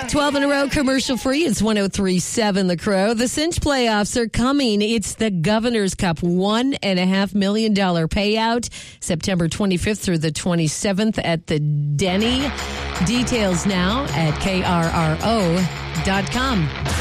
12 in a row, commercial free. It's 103.7 The Crow. The Cinch playoffs are coming. It's the Governor's Cup, $1.5 million payout, September 25th through the 27th at the Denny. Details now at krro.com.